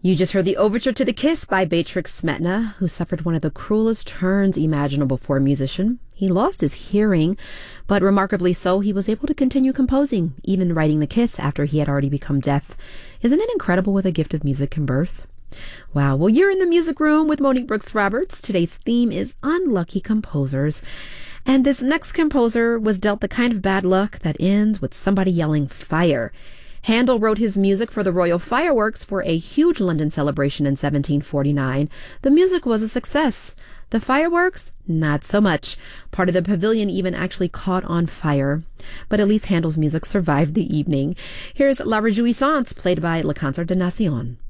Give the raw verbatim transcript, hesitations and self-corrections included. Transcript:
You just heard the overture to The Kiss by Beatrix Smetana, who suffered one of the cruelest turns imaginable for a musician. He lost his hearing, but remarkably so, he was able to continue composing, even writing The Kiss after he had already become deaf. Isn't it incredible what a gift of music can birth? Wow. Well, you're in the music room with Monique Brooks Roberts. Today's theme is unlucky composers. And this next composer was dealt the kind of bad luck that ends with somebody yelling fire. Handel wrote his music for the royal fireworks for a huge London celebration in seventeen forty-nine. The music was a success. The fireworks, not so much. Part of the pavilion even actually caught on fire. But at least Handel's music survived the evening. Here's La Réjouissance, played by Le Concert de Nation.